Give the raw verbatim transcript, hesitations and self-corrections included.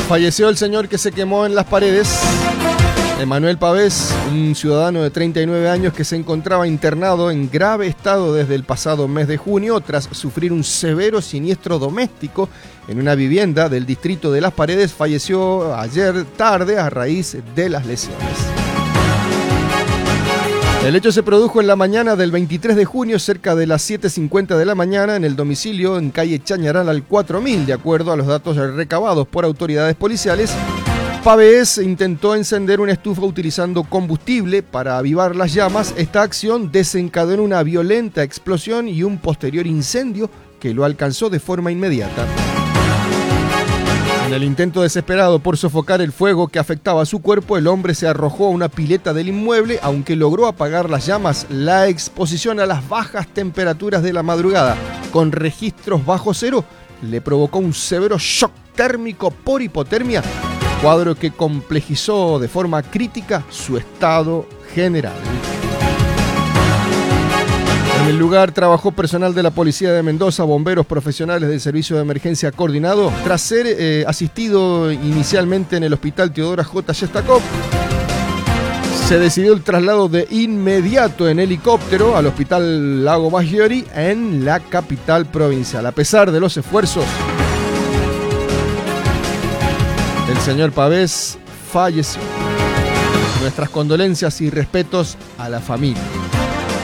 Falleció el señor que se quemó en Las Paredes. Emanuel Pavés, un ciudadano de treinta y nueve años que se encontraba internado en grave estado desde el pasado mes de junio tras sufrir un severo siniestro doméstico en una vivienda del distrito de Las Paredes, falleció ayer tarde a raíz de las lesiones. El hecho se produjo en la mañana del veintitrés de junio, cerca de las siete cincuenta de la mañana, en el domicilio en calle Chañaral al cuatro mil, de acuerdo a los datos recabados por autoridades policiales. Pavés intentó encender una estufa utilizando combustible para avivar las llamas. Esta acción desencadenó una violenta explosión y un posterior incendio que lo alcanzó de forma inmediata. En el intento desesperado por sofocar el fuego que afectaba a su cuerpo, el hombre se arrojó a una pileta del inmueble. Aunque logró apagar las llamas, la exposición a las bajas temperaturas de la madrugada, con registros bajo cero, le provocó un severo shock térmico por hipotermia, cuadro que complejizó de forma crítica su estado general. En el lugar trabajó personal de la Policía de Mendoza, bomberos profesionales del Servicio de Emergencia Coordinado. Tras ser eh, asistido inicialmente en el Hospital Teodora J. Shestakov, se decidió el traslado de inmediato en helicóptero al Hospital Lago Maggiore en la capital provincial. A pesar de los esfuerzos, el señor Pavés falleció. Nuestras condolencias y respetos a la familia.